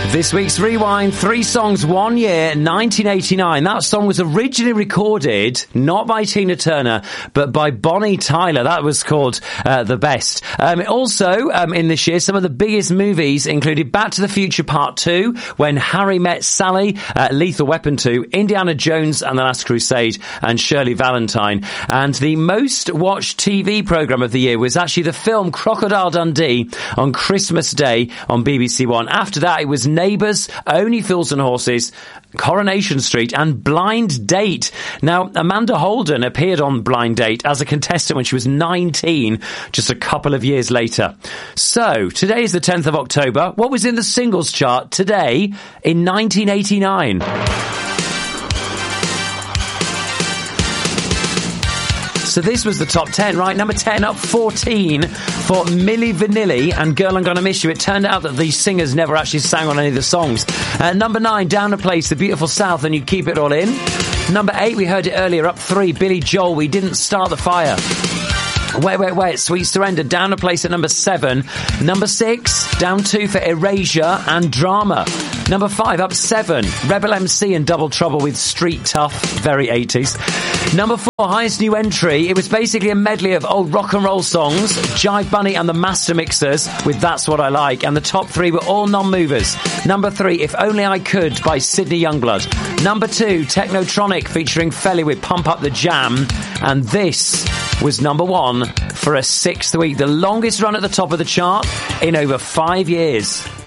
This week's Rewind, 3 songs, 1 year, 1989. That song was originally recorded not by Tina Turner, but by Bonnie Tyler. That was called The Best. Also, in this year, some of the biggest movies included Back to the Future Part 2, When Harry Met Sally, Lethal Weapon 2, Indiana Jones and the Last Crusade, and Shirley Valentine. And the most watched TV programme of the year was actually the film Crocodile Dundee on Christmas Day on BBC One. After that, it was Neighbours, Only Fools and Horses, Coronation Street and Blind Date. Now, Amanda Holden appeared on Blind Date as a contestant when she was 19, just a couple of years later. So, today is the 10th of October. What was in the singles chart today in 1989? So this was the top 10, right? Number 10 up 14 for Milli Vanilli and Girl, I'm Gonna Miss You. It turned out that these singers never actually sang on any of the songs. Number 9, Down a Place, The Beautiful South, and You Keep It All In. Number 8, we heard it earlier, up 3, Billy Joel, We Didn't Start the Fire. Wait, Sweet Surrender, down a place at number 7. Number 6, down 2 for Erasure and Drama. Number 5, up 7, Rebel MC and Double Trouble with Street Tough, very 80s. Number 4, highest new entry. It was basically a medley of old rock and roll songs, Jive Bunny and the Master Mixers with That's What I Like, and the top 3 were all non-movers. Number 3, If Only I Could by Sydney Youngblood. Number 2, Technotronic featuring Felly with Pump Up the Jam, and this was number 1 for a 6th week, the longest run at the top of the chart in over 5 years.